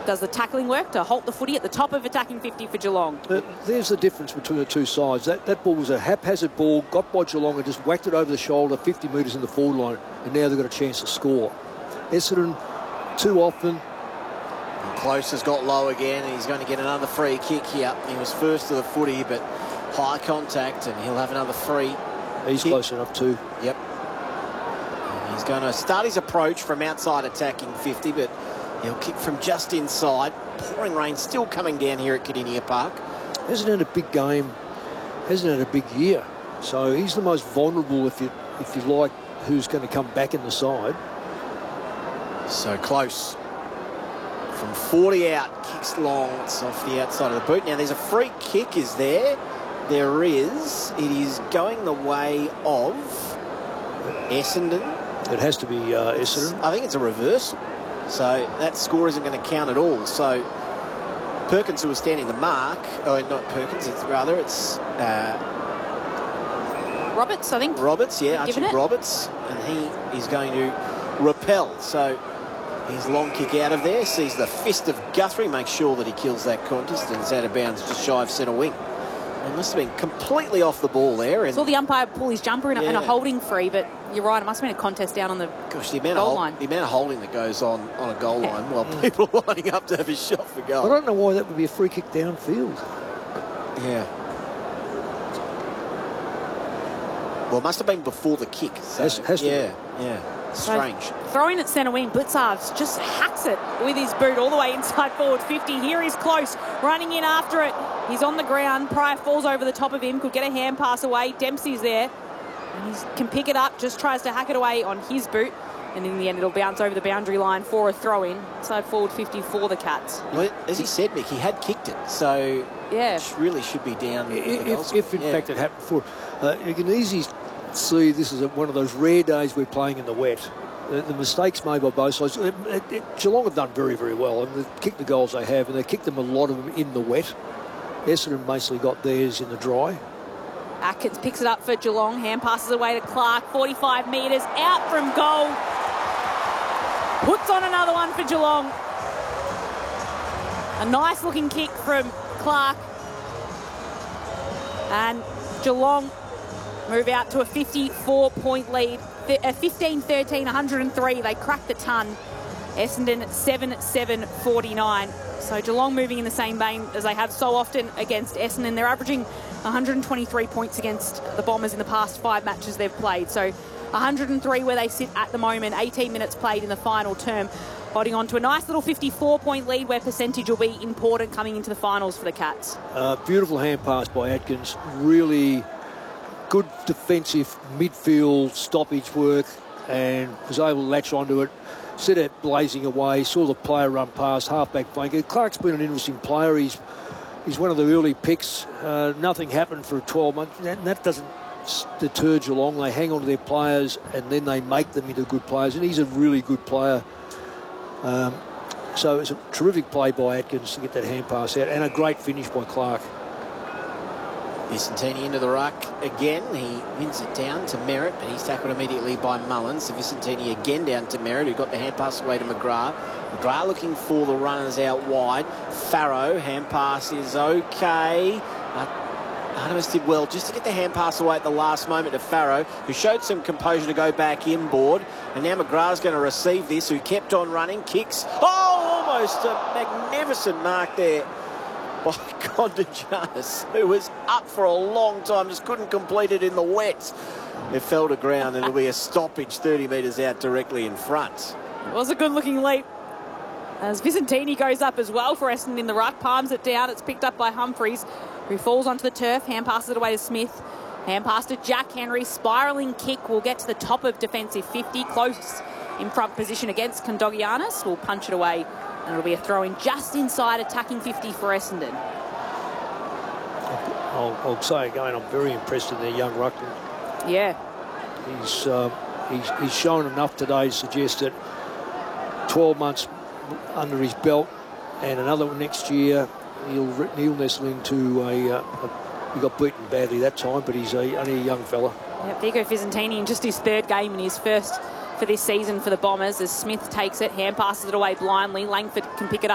does the tackling work to halt the footy at the top of attacking 50 for Geelong. There's the difference between the two sides. That ball was a haphazard ball, got by Geelong and just whacked it over the shoulder 50 metres in the forward line, and now they've got a chance to score. Essendon, too often. Close has got low again, and he's going to get another free kick here. He was first to the footy, but high contact, and he'll have another free. He's close enough too. Yep. And he's going to start his approach from outside attacking 50, but he'll kick from just inside. Pouring rain still coming down here at Kardinia Park. Hasn't had a big game, hasn't had a big year. So he's the most vulnerable, if you like, who's going to come back in the side. So close. From 40 out, kicks long. It's off the outside of the boot. Now there's a free kick, is there? There is. It is going the way of Essendon. It has to be Essendon. I think it's a reversal. So that score isn't going to count at all. So Perkins, who was standing the mark, not Perkins, it's Roberts, I think. Roberts, yeah, Archie Roberts, and he is going to repel. So his long kick out of there sees the fist of Guthrie, makes sure that he kills that contest, and it's out of bounds just shy of centre wing. It must have been completely off the ball there. And saw the umpire pull his jumper in and a holding free, but you're right, it must have been a contest down on the goal line. The amount of holding that goes on a goal line while people are lining up to have a shot for goal. I don't know why that would be a free kick downfield. Yeah. Well, it must have been before the kick. So, has to be. Yeah. Strange. So, throwing at centre wing, Blitzarves just hacks it with his boot all the way inside forward 50. Here he's close, running in after it. He's on the ground. Pryor falls over the top of him, could get a hand pass away. Dempsey's there, and he can pick it up, just tries to hack it away on his boot. And in the end, it'll bounce over the boundary line for a throw-in. Inside forward 50 for the Cats. Well, as he said, Mick, he had kicked it, so it really should be down. If in fact it happened before. You can easily see this is one of those rare days we're playing in the wet. The mistakes made by both sides. Geelong have done very, very well, and they've kicked the goals they have, and they kicked them, a lot of them, in the wet. Essendon basically got theirs in the dry. Atkins picks it up for Geelong. Hand passes away to Clark. 45 metres out from goal. Puts on another one for Geelong. A nice looking kick from Clark. And Geelong move out to a 54-point lead. 15-13, 103. They cracked the ton. Essendon at 7-7, 49. So Geelong moving in the same vein as they have so often against Essendon. They're averaging 123 points against the Bombers in the past 5 matches they've played. So 103 where they sit at the moment, 18 minutes played in the final term. Holding on to a nice little 54-point lead where percentage will be important coming into the finals for the Cats. Beautiful hand pass by Atkins. Really good defensive midfield stoppage work, and was able to latch onto it. Set it blazing away, saw the player run past, half-back flank. Clark's been an interesting player. He's one of the early picks. Nothing happened for 12 months. That doesn't deter Geelong. They hang on to their players, and then they make them into good players, and he's a really good player. So it's a terrific play by Atkins to get that hand pass out, and a great finish by Clark. Vicentini into the ruck again. He wins it down to Merritt, but he's tackled immediately by Mullins. So Vicentini again down to Merritt, who got the hand pass away to McGrath. McGrath looking for the runners out wide. Farrow, hand pass is okay. Artemis did well just to get the hand pass away at the last moment to Farrow, who showed some composure to go back inboard. And now McGrath's going to receive this, who kept on running, kicks. Oh, almost a magnificent mark there by Condigianis, who was up for a long time, just couldn't complete it in the wet. It fell to ground, and it'll be a stoppage 30 metres out directly in front. It was a good-looking leap. As Vicentini goes up as well for Essendon in the ruck, palms it down. It's picked up by Humphreys, who falls onto the turf. Hand passes it away to Smith. Hand pass to Jack Henry. Spiralling kick will get to the top of defensive 50. Close in front position against Condogianis. Will punch it away, and it'll be a throw-in just inside attacking 50 for Essendon. I'll say again, I'm very impressed in their young ruckman. Yeah. He's shown enough today to suggest that 12 months under his belt and another one next year, he'll nestle into he got beaten badly that time, but he's only a young fella. Yep, Vigo Vicentini in just his 3rd game and his first for this season for the Bombers, as Smith takes it, hand passes it away blindly. Langford can pick it up.